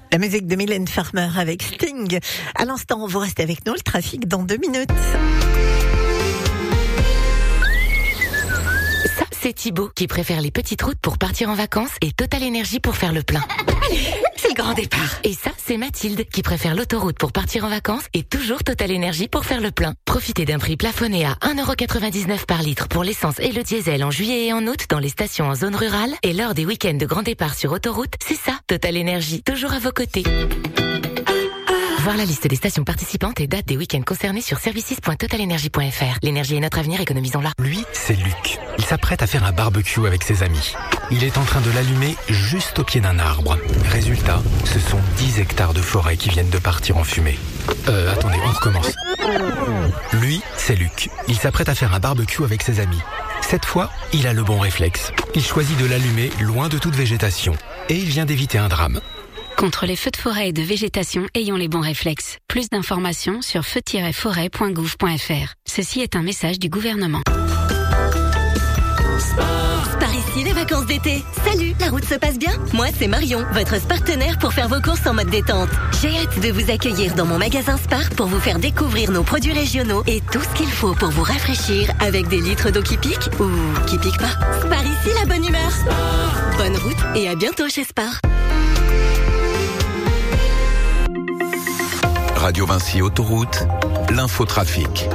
La musique de Mylène Farmer avec Sting. À l'instant, vous restez avec nous, le trafic dans 2 minutes. Ça, c'est Thibaut qui préfère les petites routes pour partir en vacances et Total Énergie pour faire le plein. C'est le grand départ. Et ça, c'est Mathilde qui préfère l'autoroute pour partir en vacances et toujours Total Énergie pour faire le plein. Profitez d'un prix plafonné à 1,99€ par litre pour l'essence et le diesel en juillet et en août dans les stations en zone rurale et lors des week-ends de grand départ sur autoroute. C'est ça, Total Énergie, toujours à vos côtés. Voir la liste des stations participantes et dates des week-ends concernés sur services.totalenergie.fr. L'énergie est notre avenir, économisons-la. Lui, c'est Luc. Il s'apprête à faire un barbecue avec ses amis. Il est en train de l'allumer juste au pied d'un arbre. Résultat, ce sont 10 hectares de forêt qui viennent de partir en fumée. Attendez, on recommence. Lui, c'est Luc. Il s'apprête à faire un barbecue avec ses amis. Cette fois, il a le bon réflexe. Il choisit de l'allumer loin de toute végétation. Et il vient d'éviter un drame. Contre les feux de forêt et de végétation, ayons les bons réflexes. Plus d'informations sur feu-forêt.gouv.fr. Ceci est un message du gouvernement. Par ici, les vacances d'été. Salut, la route se passe bien? Moi, c'est Marion, votre partenaire pour faire vos courses en mode détente. J'ai hâte de vous accueillir dans mon magasin Spar pour vous faire découvrir nos produits régionaux et tout ce qu'il faut pour vous rafraîchir avec des litres d'eau qui piquent ou qui piquent pas. Spar ici, la bonne humeur. Spar. Bonne route et à bientôt chez Spar. Radio Vinci Autoroute, l'infotrafic.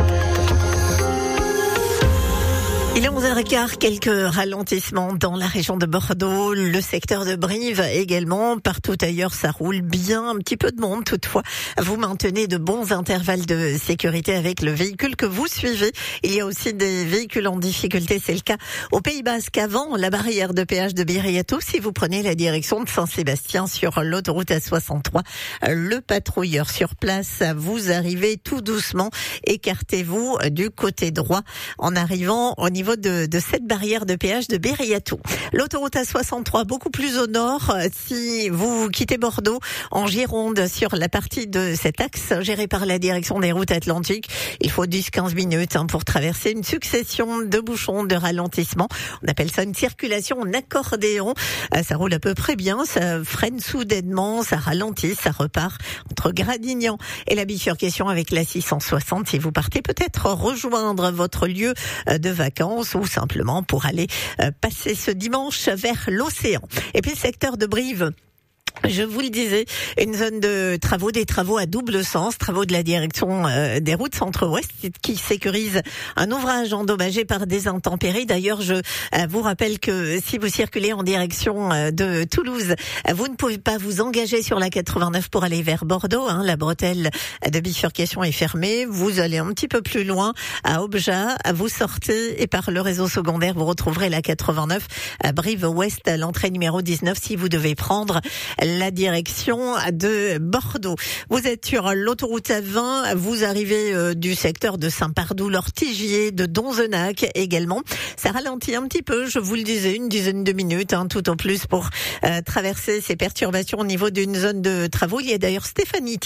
Il est 11h15, quelques ralentissements dans la région de Bordeaux, le secteur de Brive également. Partout ailleurs, ça roule bien, un petit peu de monde toutefois. Vous maintenez de bons intervalles de sécurité avec le véhicule que vous suivez. Il y a aussi des véhicules en difficulté, c'est le cas au Pays Basque avant la barrière de péage de Biriatou. Si vous prenez la direction de Saint-Sébastien sur l'autoroute A63, le patrouilleur sur place, vous arrivez tout doucement. Écartez-vous du côté droit en arrivant au niveau de cette barrière de péage de Biriatou. L'autoroute A63 beaucoup plus au nord. Si vous quittez Bordeaux en Gironde sur la partie de cet axe géré par la direction des routes atlantiques, il faut 10-15 minutes pour traverser une succession de bouchons, de ralentissements. On appelle ça une circulation en accordéon. Ça roule à peu près bien, ça freine soudainement, ça ralentit, ça repart entre Gradignan et la bifurcation avec la 660 si vous partez peut-être rejoindre votre lieu de vacances ou simplement pour aller passer ce dimanche vers l'océan. Et puis le secteur de Brive, je vous le disais, une zone de travaux, des travaux à double sens, travaux de la direction des routes centre-ouest qui sécurise un ouvrage endommagé par des intempéries. D'ailleurs, je vous rappelle que si vous circulez en direction de Toulouse, vous ne pouvez pas vous engager sur la 89 pour aller vers Bordeaux. La bretelle de bifurcation est fermée. Vous allez un petit peu plus loin à Objat, vous sortez et par le réseau secondaire, vous retrouverez la 89 à Brive-Ouest, à l'entrée numéro 19 si vous devez prendre la direction de Bordeaux. Vous êtes sur l'autoroute A20, vous arrivez du secteur de Saint-Pardoux, l'Ortigier, de Donzenac également. Ça ralentit un petit peu, je vous le disais, une dizaine de minutes, tout au plus pour traverser ces perturbations au niveau d'une zone de travaux. Il y a d'ailleurs Stéphanie,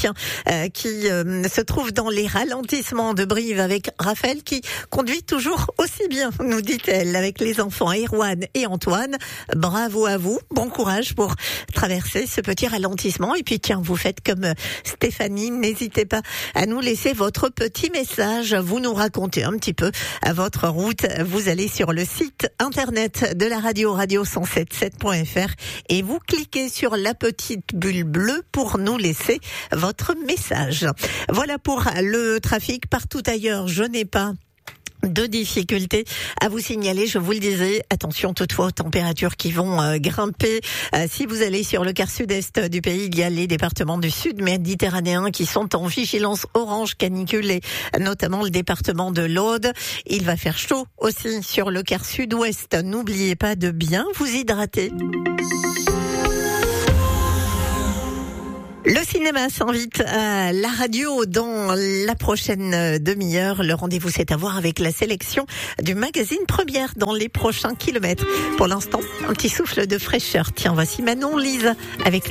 qui se trouve dans les ralentissements de Brive avec Raphaël qui conduit toujours aussi bien, nous dit-elle, avec les enfants Erwan et Antoine. Bravo à vous, bon courage pour traverser ce petit ralentissement. Et puis tiens, vous faites comme Stéphanie, n'hésitez pas à nous laisser votre petit message. Vous nous racontez un petit peu à votre route. Vous allez sur le site internet de la radio, radio1077.fr et vous cliquez sur la petite bulle bleue pour nous laisser votre message. Voilà pour le trafic. Partout ailleurs, je n'ai pas de difficultés à vous signaler, je vous le disais. Attention toutefois aux températures qui vont grimper. Si vous allez sur le quart sud-est du pays, il y a les départements du sud méditerranéen qui sont en vigilance orange canicule et notamment le département de l'Aude. Il va faire chaud aussi sur le quart sud-ouest. N'oubliez pas de bien vous hydrater. Le cinéma s'invite à la radio dans la prochaine demi-heure. Le rendez-vous, c'est à voir avec la sélection du magazine Première dans les prochains kilomètres. Pour l'instant, un petit souffle de fraîcheur. Tiens, voici Manon Lise avec